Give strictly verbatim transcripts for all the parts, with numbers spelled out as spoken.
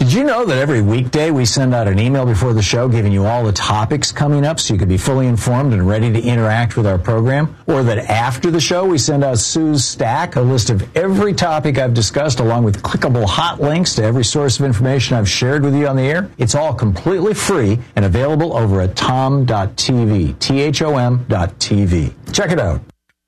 Did you know that every weekday we send out an email before the show giving you all the topics coming up so you can be fully informed and ready to interact with our program? Or that after the show we send out Sue's Stack, a list of every topic I've discussed along with clickable hot links to every source of information I've shared with you on the air? It's all completely free and available over at tom dot t v, T H O M dot T V. Check it out.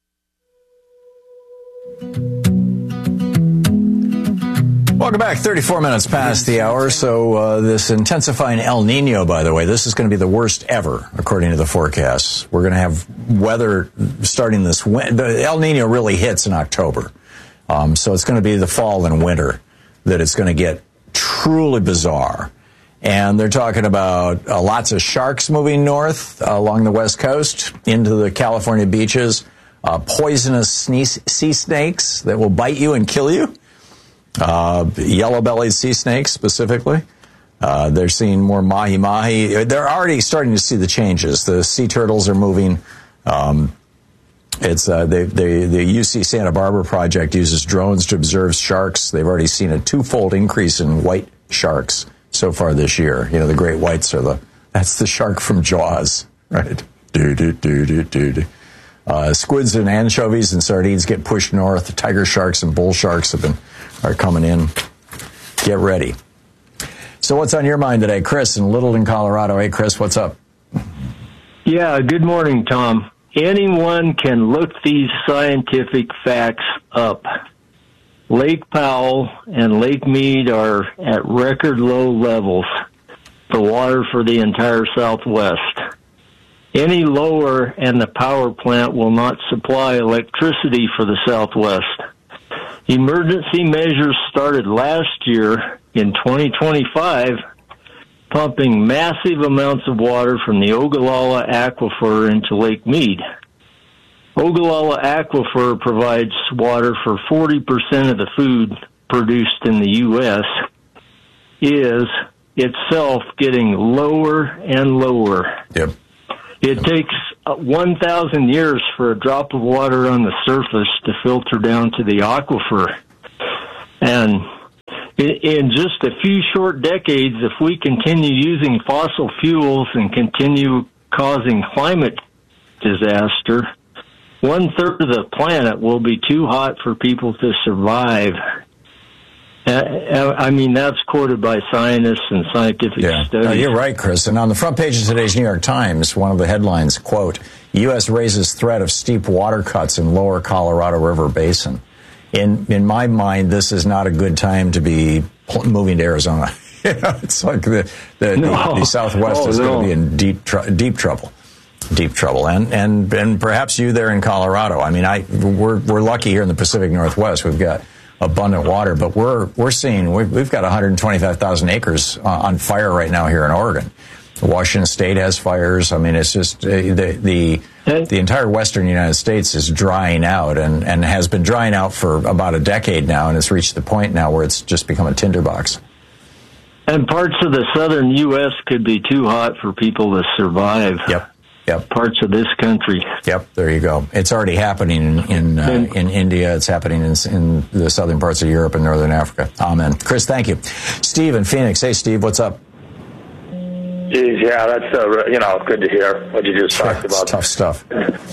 Welcome back. thirty-four minutes past the hour. So uh, this intensifying El Nino, by the way, this is going to be the worst ever, according to the forecasts. We're going to have weather starting this win- the El Nino really hits in October. Um, so it's going to be the fall and winter that it's going to get truly bizarre. And they're talking about uh, lots of sharks moving north uh, along the West Coast into the California beaches, uh, poisonous sea snakes that will bite you and kill you. Uh, yellow-bellied sea snakes specifically. Uh, they're seeing more mahi-mahi. They're already starting to see the changes. The sea turtles are moving. Um, it's uh, they, they, the U C Santa Barbara project uses drones to observe sharks. They've already seen a twofold increase in white sharks so far this year. You know, the great whites are the, that's the shark from Jaws, right? Do, do, do, do, do, do. Uh, squids and anchovies and sardines get pushed north. Tiger sharks and bull sharks have been are coming in. Get ready. So what's on your mind today? Chris in Littleton, Colorado. Hey, Chris, what's up? Yeah, good morning, Tom. Anyone can look these scientific facts up. Lake Powell and Lake Mead are at record low levels for water for the entire Southwest. Any lower and the power plant will not supply electricity for the Southwest. Emergency measures started last year in twenty twenty-five, pumping massive amounts of water from the Ogallala Aquifer into Lake Mead. Ogallala Aquifer provides water for forty percent of the food produced in the U S, is itself getting lower and lower. Yep. It takes one thousand years for a drop of water on the surface to filter down to the aquifer. And in just a few short decades, if we continue using fossil fuels and continue causing climate disaster, one-third of the planet will be too hot for people to survive. I mean, that's quoted by scientists and scientific yeah. studies. No, you're right, Chris. And on the front page of today's New York Times, one of the headlines, quote, U S raises threat of steep water cuts in lower Colorado River Basin. In in my mind, this is not a good time to be moving to Arizona. You know, it's like the the, no. the, the Southwest oh, is no. going to be in deep tr- deep trouble. Deep trouble, and and and perhaps you there in Colorado. I mean, I we're we're lucky here in the Pacific Northwest. We've got abundant water, but we're we're seeing we've, we've got one hundred twenty-five thousand acres uh, on fire right now here in Oregon. Washington State has fires. I mean, it's just uh, the the the entire western United States is drying out, and and has been drying out for about a decade now, and it's reached the point now where it's just become a tinderbox. And parts of the southern U S could be too hot for people to survive. Yep. Yep. Parts of this country. Yep, there you go. It's already happening in in, uh, in India. It's happening in, in the southern parts of Europe and northern Africa. Amen. Chris, thank you. Steve in Phoenix. Hey, Steve, what's up? Geez, yeah, that's uh, you know good to hear what you just sure, talked about. Tough stuff.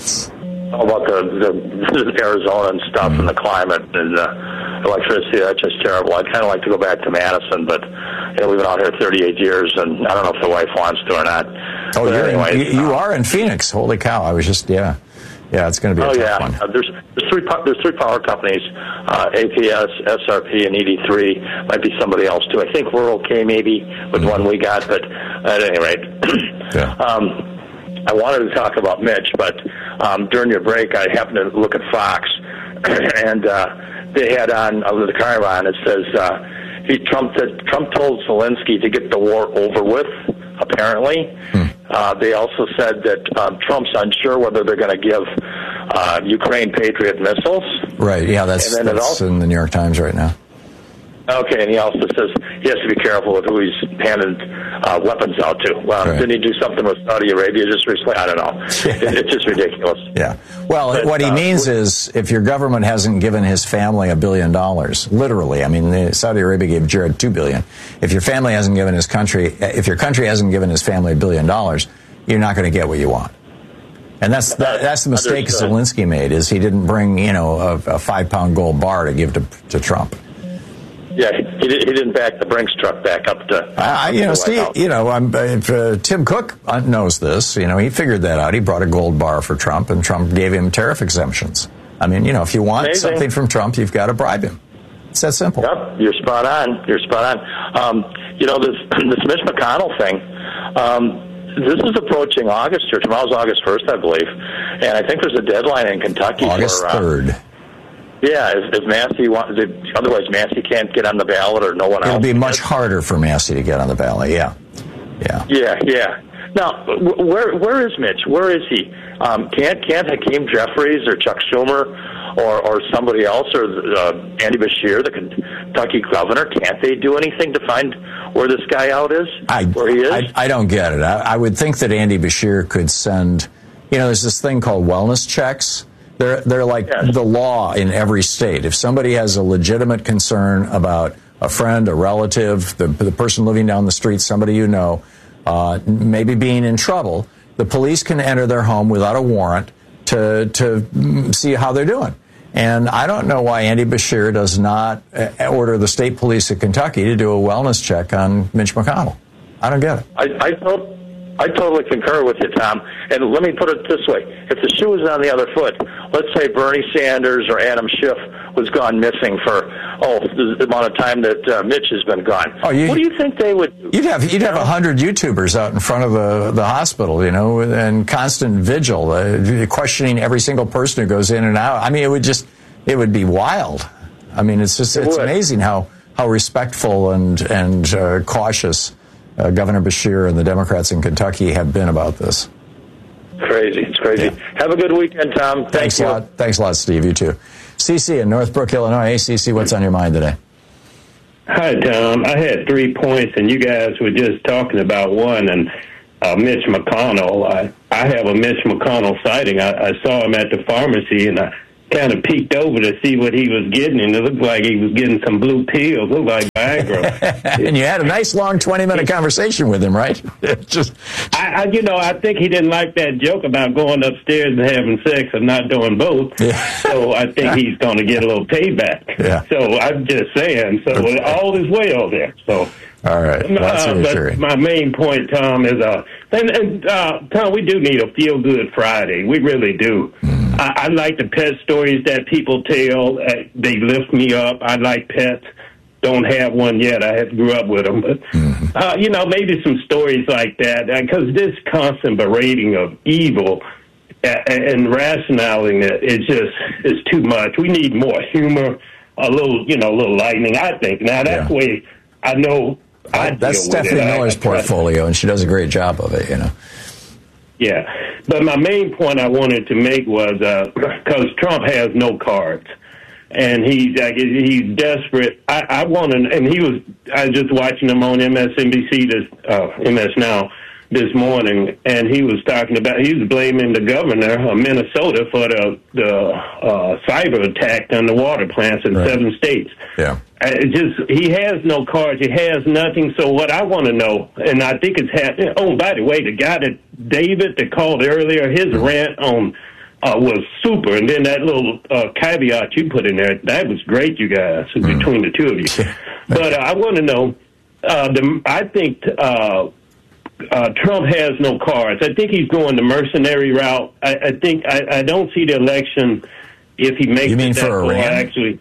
All about the, the Arizona and stuff mm-hmm. and the climate and uh, electricity. That's just terrible. I'd kind of like to go back to Madison, but you know we've been out here thirty-eight years, and I don't know if the wife wants to or not. Oh, but you're anyway, in, you, you are in Phoenix. Holy cow! I was just yeah, yeah. It's going to be a oh, tough yeah. one. Uh, there's there's three there's three power companies, uh, A P S, S R P, and E D three. Might be somebody else too. I think we're okay maybe with mm-hmm. one we got, but at any rate, yeah. um, I wanted to talk about Mitch, but um, during your break, I happened to look at Fox, and uh, they had on uh, the Chiron. It says uh, he Trump said Trump told Zelensky to get the war over with. Apparently, hmm. uh, they also said that um, Trump's unsure whether they're going to give uh, Ukraine Patriot missiles. Right. Yeah, that's, that's also, in the New York Times right now. Okay, and he also says he has to be careful with who he's handing uh, weapons out to. Well, right. Didn't he do something with Saudi Arabia just recently? I don't know. it, it's just ridiculous. Yeah. Well, but, what he uh, means is if your government hasn't given his family a billion dollars, literally, I mean, Saudi Arabia gave Jared two billion. If your family hasn't given his country, if your country hasn't given his family a billion dollars, you're not going to get what you want. And that's that, that's the mistake Understood. Zelensky made, is he didn't bring, you know, a, a five-pound gold bar to give to, to Trump. Yeah, he, did, he didn't back the Brinks truck back up to. Uh, you know, Steve. You know, I'm, if, uh, Tim Cook knows this. You know, he figured that out. He brought a gold bar for Trump, and Trump gave him tariff exemptions. I mean, you know, if you want Amazing. something from Trump, you've got to bribe him. It's that simple. Yep, you're spot on. You're spot on. Um, you know, this this Mitch McConnell thing. Um, this is approaching August here. Tomorrow's August first, I believe, and I think there's a deadline in Kentucky August for August third. Uh, Yeah, if, if Massey wants, if, otherwise Massey can't get on the ballot, or no one It'll else. It'll be much harder for Massey to get on the ballot. Yeah, yeah, yeah, yeah. Now, where where is Mitch? Where is he? Um, can't can't Hakeem Jeffries or Chuck Schumer or or somebody else, or uh, Andy Beshear, the Kentucky governor? Can't they do anything to find where this guy out is? I, where he is? I, I don't get it. I, I would think that Andy Beshear could send. You know, there's this thing called wellness checks. They're they're like yes. the law in every state. If somebody has a legitimate concern about a friend, a relative, the the person living down the street, somebody you know, uh, maybe being in trouble, the police can enter their home without a warrant to to see how they're doing. And I don't know why Andy Beshear does not order the state police of Kentucky to do a wellness check on Mitch McConnell. I don't get it. I, I thought. I totally concur with you, Tom. And let me put it this way. If the shoe was on the other foot, let's say Bernie Sanders or Adam Schiff was gone missing for, oh, the amount of time that uh, Mitch has been gone. Oh, you, what do you think they would do? You'd have you'd have a hundred YouTubers out in front of the, the hospital, you know, and constant vigil, uh, questioning every single person who goes in and out. I mean, it would just, it would be wild. I mean, it's just, it it's would. amazing how, how respectful and, and uh, cautious Uh, Governor Beshear and the Democrats in Kentucky have been about this. Crazy. It's crazy. Yeah. Have a good weekend, Tom. Thank Thanks you. a lot. Thanks a lot, Steve. You too. C C in Northbrook, Illinois. Hey, C C, what's on your mind today? Hi, Tom. I had three points, and you guys were just talking about one, and uh, Mitch McConnell. I, I have a Mitch McConnell sighting. I, I saw him at the pharmacy, and I kind of peeked over to see what he was getting, and it looked like he was getting some blue pills. It looked like Viagra. And you had a nice, long twenty-minute conversation with him, right? Just, I, I, you know, I think he didn't like that joke about going upstairs and having sex and not doing both. Yeah. So I think he's going to get a little payback. Yeah. So I'm just saying. So okay. All is well there. So. All right. That's uh, but my main point, Tom, is uh, and, and uh, Tom, we do need a feel good Friday. We really do. Mm. I, I like the pet stories that people tell. Uh, they lift me up. I like pets. Don't have one yet. I have grew up with them, but mm-hmm. uh, you know, maybe some stories like that. Because uh, this constant berating of evil uh, and rationalizing it is just is too much. We need more humor, a little, you know, a little lightning. I think now that's yeah. the way I know. I That's Stephanie Miller's I, I portfolio, and she does a great job of it, you know. Yeah. But my main point I wanted to make was because uh, Trump has no cards, and he's, uh, he's desperate. I, I want to, and he was, I was just watching him on M S N B C, this, uh, M S Now, this morning, and he was talking about, he was blaming the governor of Minnesota for the, the uh, cyber attack on the water plants in right. seven states. Yeah. It just he has no cards. He has nothing. So what I want to know, and I think it's happening. Oh, by the way, the guy that David that called earlier, his mm-hmm. rant on uh, was super. And then that little uh, caveat you put in there, that was great, you guys, mm-hmm. between the two of you. But uh, I want to know. Uh, the, I think uh, uh, Trump has no cards. I think he's going the mercenary route. I, I think I, I don't see the election if he makes. You mean it that for far, Iran? Actually.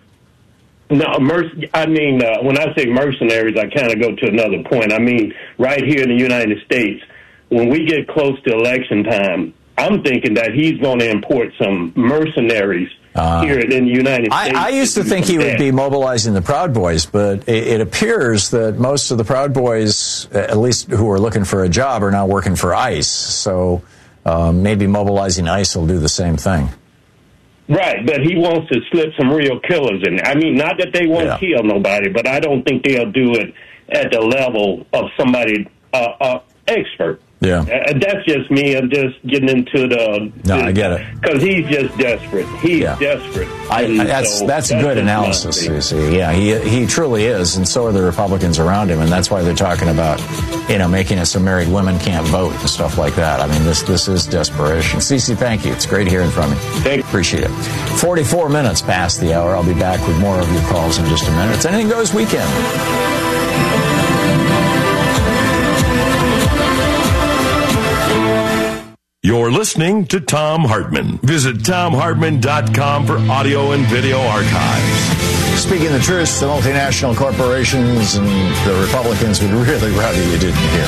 No, merc- I mean, uh, when I say mercenaries, I kind of go to another point. I mean, right here in the United States, when we get close to election time, I'm thinking that he's going to import some mercenaries uh, here in the United States. I, I used to think he would be mobilizing the Proud Boys, but it, it appears that most of the Proud Boys, at least who are looking for a job, are now working for ICE. So um, maybe mobilizing ICE will do the same thing. Right, but he wants to slip some real killers in there. I mean, not that they won't Yeah. kill nobody, but I don't think they'll do it at the level of somebody uh, uh, expert. Yeah. Uh, that's just me. I'm just getting into the... No, I get it. Because he's just desperate. He's Yeah. desperate. I, And that's so that's just good my analysis, thing. you see. Yeah, he he truly is, and so are the Republicans around him, and that's why they're talking about, you know, making it so married women can't vote and stuff like that. I mean, this this is desperation. Cece, thank you. It's great hearing from you. Thank you. Appreciate it. forty-four minutes past the hour. I'll be back with more of your calls in just a minute. It's Anything Goes Weekend. You're listening to Thom Hartmann. Visit Thom Hartmann dot com for audio and video archives. Speaking the truth, the multinational corporations and the Republicans would really rather you didn't hear.